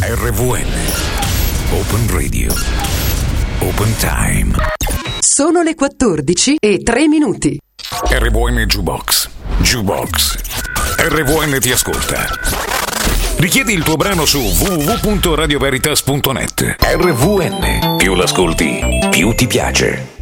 RVN Open Radio Open Time. Sono le 14:03. RVN Jukebox. RVN ti ascolta. Richiedi il tuo brano su www.radioveritas.net. RVN, più l'ascolti, più ti piace.